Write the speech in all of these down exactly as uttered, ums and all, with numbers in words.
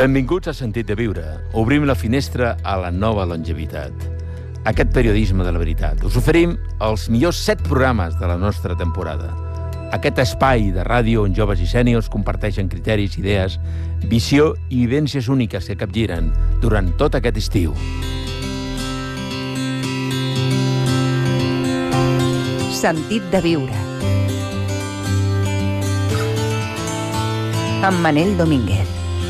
Benvinguts a Sentit de Viure. Obrim la finestra a la nova longevitat. Aquest periodisme de la veritat. Us oferim els millors set programes de la nostra temporada. Aquest espai de ràdio on joves i sèniors comparteixen criteris, idees, visió i vivències úniques que capgiren durant tot aquest estiu. Sentit de Viure. Amb Manel Domínguez.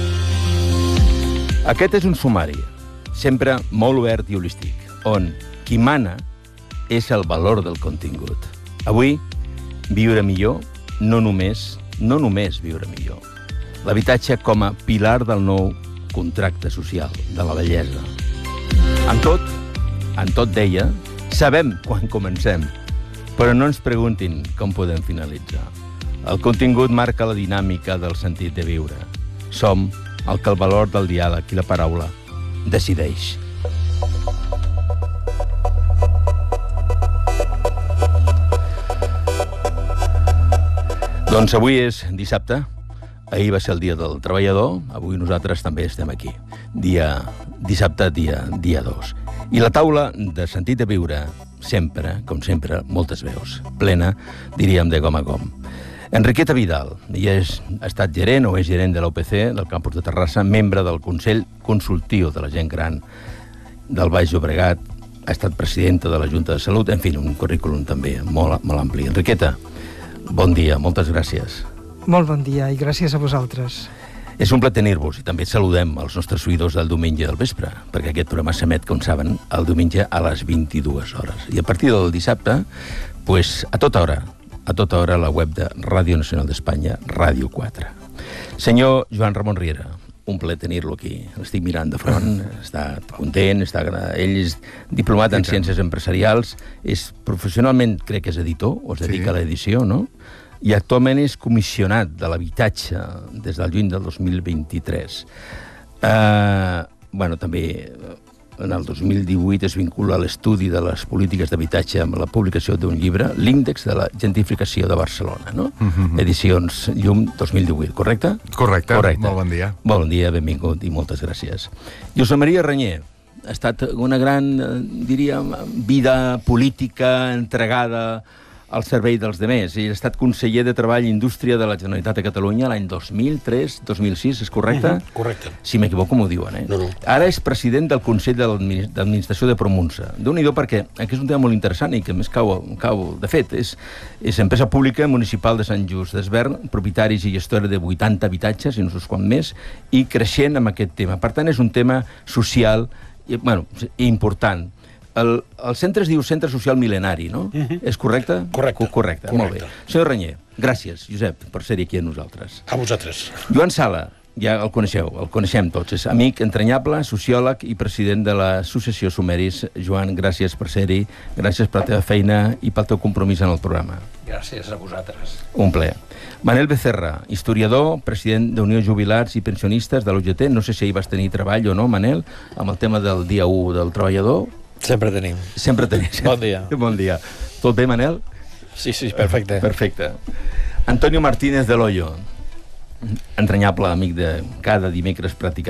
Aquest és un sumari, sempre molt obert i holístic, on qui mana és el valor del contingut. Avui, viure millor, no només, no només viure millor. L'habitatge com a pilar del nou contracte social, de la bellesa. En tot, en tot deia, sabem quan comencem, però no ens preguntin com podem finalitzar. El contingut marca la dinàmica del sentit de viure. Som el que el valor del diàleg i la paraula decideix. Doncs avui és dissabte, ahir va ser el dia del treballador, avui nosaltres també estem aquí. Dia, dissabte, dia, dia dos. I la taula de sentit de viure, sempre, com sempre, moltes veus, plena, diríem, de gom a gom. Enriqueta Vidal, ella és, ha estat gerent o és gerent de l'U P C del campus de Terrassa, membre del Consell Consultiu de la Gent Gran del Baix Llobregat, ha estat presidenta de la Junta de Salut, en fi, un currículum també molt, molt ampli. Enriqueta, bon dia, moltes gràcies. Molt bon dia i gràcies a vosaltres. És un plaer tenir-vos i també saludem els nostres oïdors del diumenge del vespre, perquè aquest programa s'emet, com saben, el diumenge a les vint-i-dues hores. I a partir del dissabte, pues, a tota hora, a tota hora a la web de Ràdio Nacional d'Espanya, Ràdio quatre. Senyor Joan Ramon Riera, un plaer tenir-lo aquí. L'estic mirant de front, està content, està... ell és diplomat en Ciències Empresarials, és professionalment, crec que és editor, o es dedica sí. a l'edició, no? I actualment és comissionat de l'habitatge des del juny del dos mil vint-i-tres. Uh, bueno, també en el dos mil divuit es vincula a l'estudi de les polítiques d'habitatge amb la publicació d'un llibre, l'Índex de la Gentrificació de Barcelona, no? Mm-hmm. Edicions Llum dos mil divuit, correcte? Correcte, Correcte. Molt bon dia. Bon dia, benvingut i moltes gràcies. Josep Maria Reñé, ha estat una gran, diríem, vida política entregada al servei dels demés. Ell ha estat conseller de Treball i Indústria de la Generalitat de Catalunya l'any dos mil tres dos mil sis, és correcte? Mm-hmm, correcte. Si m'equivoco m'ho diuen, eh? No, no. Ara és president del Consell d'Administració de Promunsa. Déu-n'hi-do perquè aquí és un tema molt interessant i que més cau, cau de fet. És, és empresa pública municipal de Sant Just d'Esvern, propietaris i gestora de vuitanta habitatges, i no sé quant més, i creixent amb aquest tema. Per tant, és un tema social i, bueno, important. El, el centre es diu Centre Social Mil·lenari, no? Uh-huh. És correcte? Correcte. Correcte, Correcte. Molt bé. Senyor Reñé, gràcies, Josep, per ser aquí amb nosaltres. A vosaltres. Joan Sala, ja el coneixeu, el coneixem tots. És amic entranyable, sociòleg i president de l'Associació Sumeris. Joan, gràcies per ser-hi, gràcies per la teva feina i pel teu compromís en el programa. Gràcies a vosaltres. Un plaer. Manel Becerra, historiador, president d'Unió Jubilats i Pensionistes de l'U G T. No sé si ahir vas tenir treball o no, Manel, amb el tema del dia u del treballador. Sempre tenim. Sempre tenim. Bon dia. Bon dia. Tot bé, Manel? Sí, sí, perfecte. Perfecte. Antonio Martínez de l'Hoyo, entranyable amic de cada dimecres pràcticament.